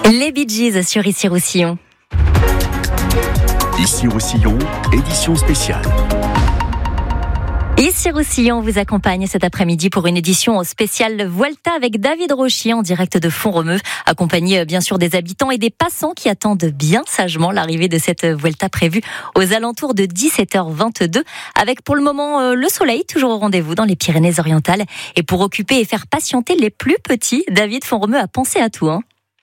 Les Bee Gees sur Ici Roussillon. Ici Roussillon, édition spéciale. Ici Roussillon vous accompagne cet après-midi pour une édition spéciale Vuelta avec David Rochier en direct de Font-Romeu, accompagné bien sûr des habitants et des passants qui attendent bien sagement l'arrivée de cette Vuelta prévue aux alentours de 17h22, avec pour le moment le soleil toujours au rendez-vous dans les Pyrénées-Orientales. Et pour occuper et faire patienter les plus petits, David, Font-Romeu a pensé à tout.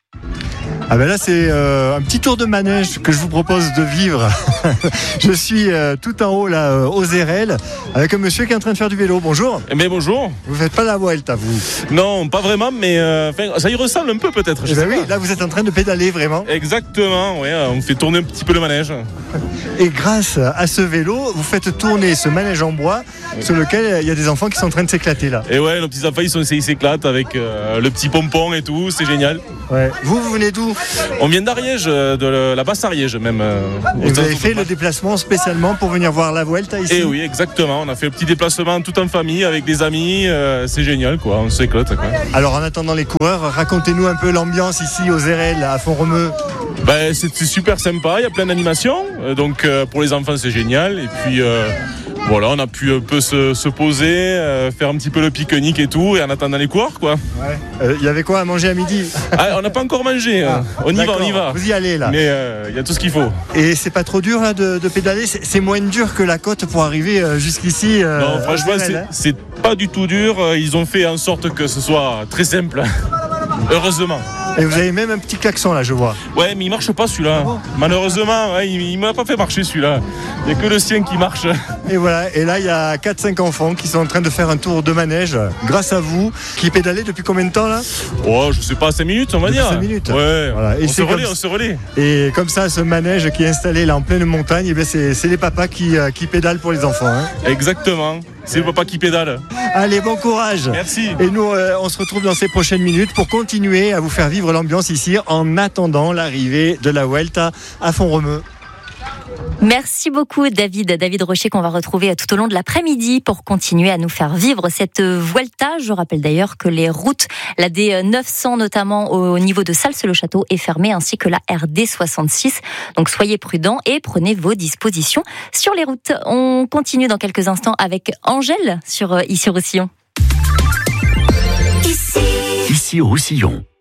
Ah ben là c'est un petit tour de manège que je vous propose de vivre. Je suis tout en haut là aux RL avec un monsieur qui est en train de faire du vélo. Bonjour. Mais bonjour. Vous faites pas la Vuelta vous? Non, pas vraiment, mais ça y ressemble un peu peut-être. Eh ben oui, là vous êtes en train de pédaler vraiment. Exactement, ouais, on fait tourner un petit peu le manège. Et grâce à ce vélo, vous faites tourner ce manège en bois sur lequel il y a des enfants qui sont en train de s'éclater là. Et ouais, nos petits enfants ils s'éclatent avec le petit pompon et tout, c'est génial. Ouais. Vous venez d'où? On vient d'Ariège, de la basse Ariège même. Et vous avez fait le déplacement spécialement pour venir voir la Vuelta ici? Et oui, exactement. On a fait un petit déplacement tout en famille avec des amis. C'est génial, quoi. On s'éclate, quoi. Alors en attendant les coureurs, racontez-nous un peu l'ambiance ici aux RL à Font-Romeu. Ben, c'est super sympa. Il y a plein d'animations. Donc pour les enfants, c'est génial. Et puis voilà, on a pu un peu se poser, faire un petit peu le pique-nique et tout, et en attendant les coureurs, quoi. Ouais. Il y avait quoi à manger à midi? On n'a pas encore mangé. On y va. Vous y allez là. Mais il y a tout ce qu'il faut. Et c'est pas trop dur là de pédaler? C'est moins dur que la côte pour arriver jusqu'ici? Non, franchement, c'est pas du tout dur. Ils ont fait en sorte que ce soit très simple. Heureusement. Et vous avez même un petit klaxon là, je vois. Ouais, mais il marche pas celui-là. Oh. Malheureusement, ouais, il m'a pas fait marcher celui-là. Il n'y a que le sien qui marche. Et voilà, et là il y a 4-5 enfants qui sont en train de faire un tour de manège grâce à vous, qui pédalez depuis combien de temps là? Oh, je sais pas, 5 minutes on va dire. 5 minutes. Ouais, voilà. Et on se relaie. Et comme ça, ce manège qui est installé là en pleine montagne, eh bien, c'est les papas qui pédalent pour les enfants. Hein. Exactement, c'est le papa qui pédale. Allez, bon courage. Merci. Et nous, on se retrouve dans ces prochaines minutes pour continuer à vous faire vivre l'ambiance ici en attendant l'arrivée de la Vuelta à Font-Romeu. Merci beaucoup David Rochier, qu'on va retrouver tout au long de l'après-midi pour continuer à nous faire vivre cette Vuelta. Je rappelle d'ailleurs que les routes, la D900 notamment au niveau de Sals-le-Château est fermée, ainsi que la RD66. Donc soyez prudents et prenez vos dispositions sur les routes. On continue dans quelques instants avec Angèle sur Ici Roussillon. Ici Roussillon.